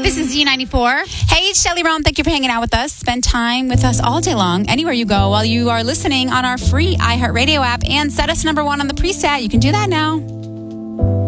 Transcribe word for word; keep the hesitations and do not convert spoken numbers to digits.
This is Z ninety-four. Hey, it's Shelly Rome. Thank you for hanging out with us. Spend time with us all day long, anywhere you go, while you are listening on our free iHeartRadio app, and set us number one on the preset. You can do that now.